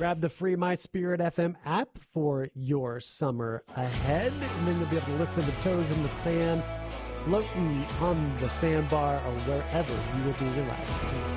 Grab the free My Spirit FM app for your summer ahead, and then you'll be able to listen to Toes in the Sand, floating on the sandbar or wherever you will be relaxing.